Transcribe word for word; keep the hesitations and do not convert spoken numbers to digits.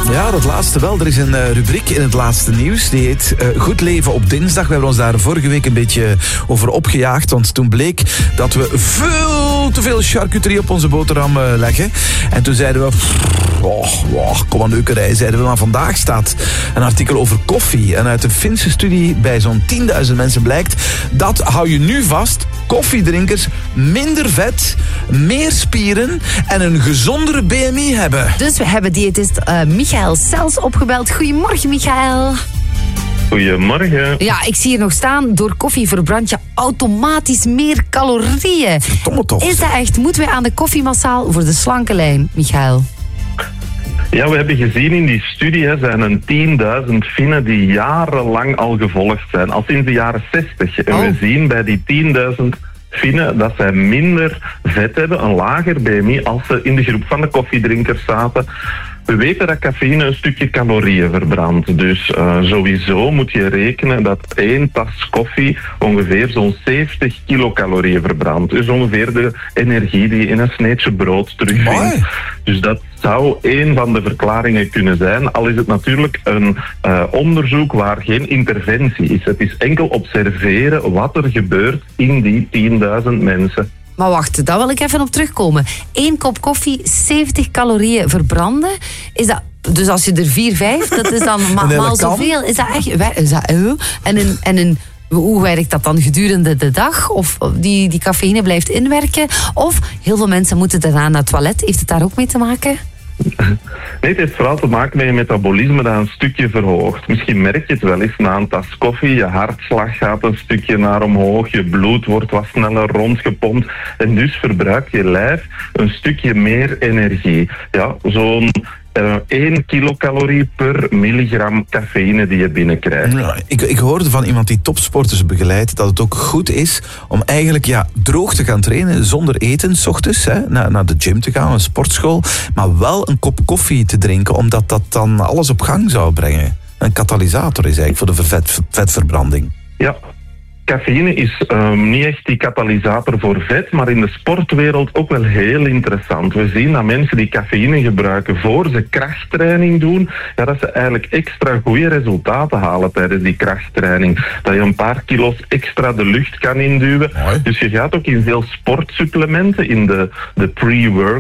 Ja, dat laatste wel. Er is een uh, rubriek in het laatste nieuws. Die heet uh, Goed Leven op Dinsdag. We hebben ons daar vorige week een beetje over opgejaagd. Want toen bleek dat we veel te veel charcuterie op onze boterham uh, leggen. En toen zeiden we... Oh, oh, kom aan neukerij, zeiden we. Maar vandaag staat een artikel over koffie. En uit een Finse studie bij zo'n tienduizend mensen blijkt... dat, hou je nu vast, koffiedrinkers minder vet, meer spieren en een gezondere B M I hebben. Dus we hebben diëtist uh, Michael Sels opgebeld. Goedemorgen, Michael. Goedemorgen. Ja, ik zie hier nog staan. Door koffie verbrand je automatisch meer calorieën. Verdomme toch. Is dat echt? Moeten we aan de koffie massaal voor de slanke lijn, Michael? Ja, we hebben gezien in die studie, hè, zijn een tienduizend Finnen die jarenlang al gevolgd zijn. Al sinds de jaren zestig. En oh. we zien bij die tienduizend Finnen dat zij minder vet hebben, een lager B M I, als ze in de groep van de koffiedrinkers zaten. We weten dat cafeïne een stukje calorieën verbrandt. Dus uh, sowieso moet je rekenen dat één tas koffie ongeveer zo'n zeventig kilocalorieën verbrandt. Dus ongeveer de energie die je in een sneetje brood terugvindt. Mooi. Dus dat zou één van de verklaringen kunnen zijn. Al is het natuurlijk een uh, onderzoek waar geen interventie is. Het is enkel observeren wat er gebeurt in die tienduizend mensen. Maar wacht, daar wil ik even op terugkomen. Eén kop koffie, zeventig calorieën verbranden. Is dat, dus als je er vier, vijf, dat is dan ma- maal zoveel. Is dat echt... Is dat, uh, en een, en een, hoe werkt dat dan gedurende de dag? Of die, die cafeïne blijft inwerken? Of heel veel mensen moeten daarna naar het toilet. Heeft het daar ook mee te maken? Nee, het heeft vooral te maken met je metabolisme dat een stukje verhoogt. Misschien merk je het wel eens na een tas koffie. Je hartslag gaat een stukje naar omhoog. Je bloed wordt wat sneller rondgepompt. En dus verbruikt je lijf een stukje meer energie. Ja, zo'n uh, één kilocalorie per milligram cafeïne die je binnenkrijgt. Ja, ik, ik hoorde van iemand die topsporters begeleidt dat het ook goed is om eigenlijk ja, droog te gaan trainen zonder eten, 's ochtends, hè, naar, naar de gym te gaan, een sportschool, maar wel een kop koffie te drinken, omdat dat dan alles op gang zou brengen. Een katalysator is eigenlijk voor de vet, vetverbranding. Ja. Cafeïne is um, niet echt die katalysator voor vet, maar in de sportwereld ook wel heel interessant. We zien dat mensen die cafeïne gebruiken voor ze krachttraining doen, ja, dat ze eigenlijk extra goede resultaten halen tijdens die krachttraining. Dat je een paar kilo's extra de lucht kan induwen. Hoi. Dus je gaat ook in veel sportsupplementen, in de, de pre-work